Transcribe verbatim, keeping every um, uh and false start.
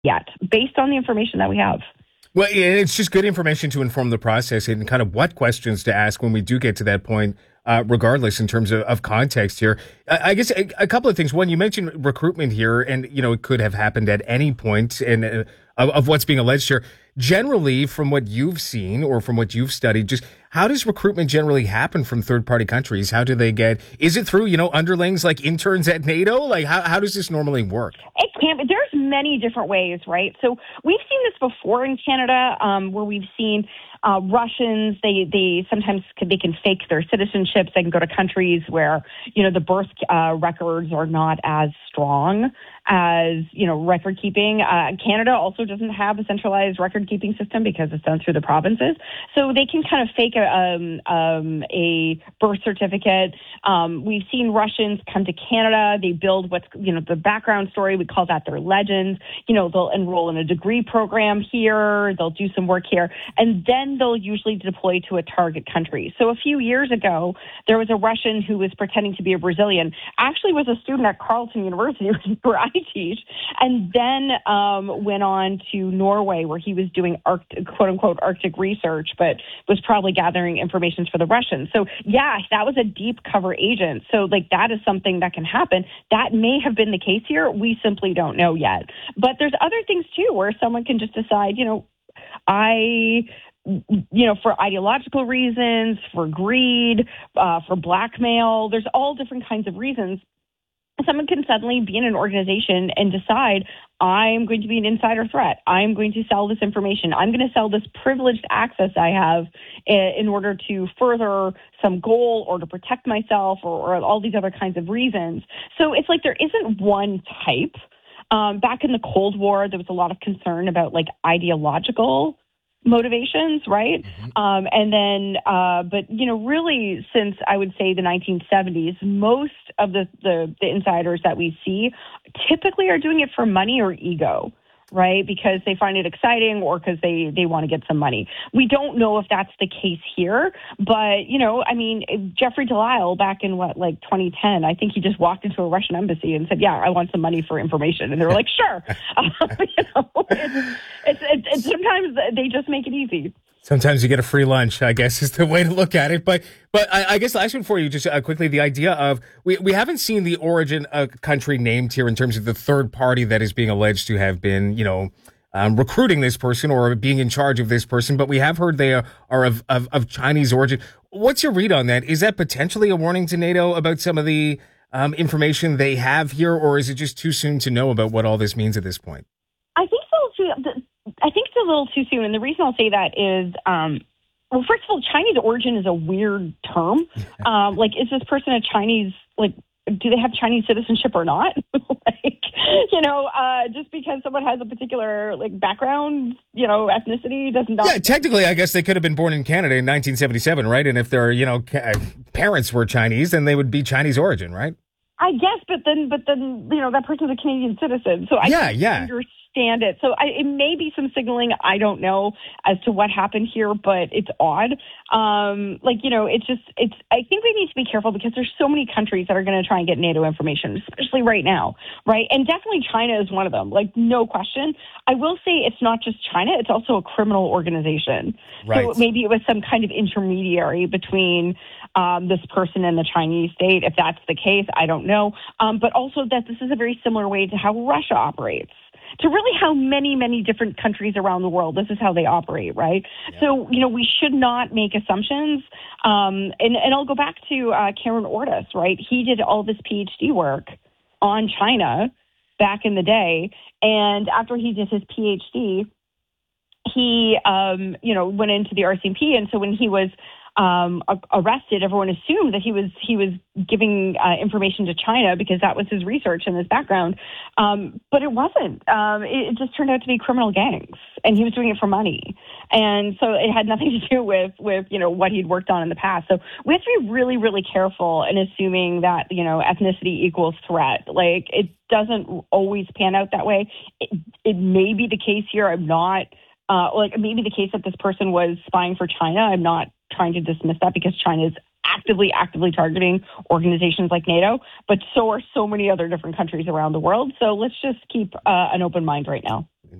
yet, based on the information that we have. Well, it's just good information to inform the process and kind of what questions to ask when we do get to that point, uh, regardless in terms of, of context here. I, I guess a, a couple of things. One, you mentioned recruitment here, and, you know, it could have happened at any point and uh, of, of what's being alleged here. Generally, from what you've seen or from what you've studied, just how does recruitment generally happen from third-party countries? How do they get, is it through, you know, underlings like interns at NATO? Like, how, how does this normally work? It can, but there's many different ways, right? So we've seen this before in Canada, um, where we've seen uh, Russians, they, they sometimes can, they can fake their citizenships. They can go to countries where, you know, the birth uh, records are not as strong as, you know, record keeping. Uh, Canada also doesn't have a centralized record keeping system because it's done through the provinces. So they can kind of fake a, um, um, a birth certificate. Um, we've seen Russians come to Canada. They build what's, you know, the background story. We call that their legends. You know, they'll enroll in a degree program here. They'll do some work here. And then they'll usually deploy to a target country. So a few years ago, there was a Russian who was pretending to be a Brazilian, actually was a student at Carleton University where I teach, and then um, went on to Norway where he was doing Arctic, quote unquote Arctic research, but was probably gathering information for the Russians. So yeah, that was a deep cover agent. So like that is something that can happen. That may have been the case here. We simply don't know yet. But there's other things too where someone can just decide, you know, I you know, for ideological reasons, for greed, uh, for blackmail, there's all different kinds of reasons. Someone can suddenly be in an organization and decide, I'm going to be an insider threat. I'm going to sell this information. I'm going to sell this privileged access I have in order to further some goal or to protect myself or, or all these other kinds of reasons. So it's like there isn't one type. Um, back in the Cold War, there was a lot of concern about like ideological motivations, right? Mm-hmm. Um, and then, uh, but, you know, really since I would say the nineteen seventies, most of the, the, the insiders that we see typically are doing it for money or ego, right? Because they find it exciting or because they, they want to get some money. We don't know if that's the case here, but, you know, I mean, Jeffrey Delisle back in what, like twenty ten, I think he just walked into a Russian embassy and said, yeah, I want some money for information. And they were like, sure. uh, you know, it's, it's, it's, it's sometimes they just make it easy. Sometimes you get a free lunch, I guess, is the way to look at it. But but I, I guess last one for you, just uh, quickly, the idea of we, we haven't seen the origin of country named here in terms of the third party that is being alleged to have been, you know, um, recruiting this person or being in charge of this person. But we have heard they are, are of, of, of Chinese origin. What's your read on that? Is that potentially a warning to NATO about some of the um, information they have here, or is it just too soon to know about what all this means at this point? I think so. I think it's a little too soon. And the reason I'll say that is, um, well, first of all, Chinese origin is a weird term. Um, like, is this person a Chinese, like, do they have Chinese citizenship or not? like, you know, uh, just because someone has a particular, like, background, you know, ethnicity doesn't... Yeah, technically, I guess they could have been born in Canada in nineteen seventy-seven, right? And if their, you know, parents were Chinese, then they would be Chinese origin, right? I guess, but then, but then, you know, that person's a Canadian citizen. So I yeah, can yeah. understand it. So I, it may be some signaling. I don't know as to what happened here, but it's odd. Um, like, you know, it's just, it's, I think we need to be careful because there's so many countries that are going to try and get NATO information, especially right now, right? And definitely China is one of them, like, no question. I will say it's not just China, it's also a criminal organization. Right. So maybe it was some kind of intermediary between um, this person and the Chinese state. If that's the case, I don't know. Um, but also that this is a very similar way to how Russia operates. To really how many, many different countries around the world, this is how they operate, right? Yeah. So, you know, we should not make assumptions. Um, and, and I'll go back to uh, Cameron Ortis, right? He did all this PhD work on China back in the day. And after he did his PhD, he, um, you know, went into the R C M P. And so when he was um, arrested, everyone assumed that he was he was giving uh, information to China because that was his research and his background. Um, but it wasn't. Um, it, it just turned out to be criminal gangs, and he was doing it for money. And so it had nothing to do with, with, you know, what he'd worked on in the past. So we have to be really, really careful in assuming that, you know, ethnicity equals threat. Like, it doesn't always pan out that way. It, it may be the case here. I'm not, uh, like, maybe the case that this person was spying for China. I'm not trying to dismiss that because China is actively, actively targeting organizations like NATO, but so are so many other different countries around the world. So let's just keep uh, an open mind right now.